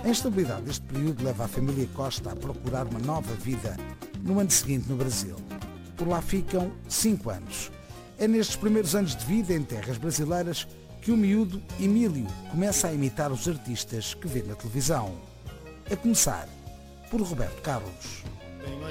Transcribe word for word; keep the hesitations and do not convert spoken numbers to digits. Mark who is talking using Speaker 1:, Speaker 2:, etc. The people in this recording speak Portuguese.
Speaker 1: A instabilidade deste período leva a família Costa a procurar uma nova vida no ano seguinte no Brasil. Por lá ficam cinco anos. É nestes primeiros anos de vida em terras brasileiras que o miúdo Emílio começa a imitar os artistas que vê na televisão. A começar por Roberto Carlos.
Speaker 2: Tenho a